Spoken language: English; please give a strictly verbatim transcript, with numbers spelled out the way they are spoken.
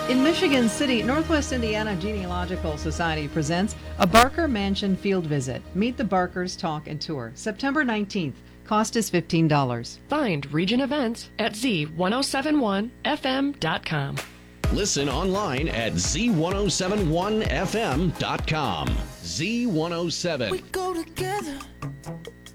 In Michigan City, Northwest Indiana Genealogical Society presents a Barker Mansion field visit. Meet the Barkers, talk, and tour. September nineteenth. Cost is fifteen dollars. Find Region Events at z ten seventy-one f m dot com. Listen online at z ten seventy-one f m dot com. Z one oh seven. We go together.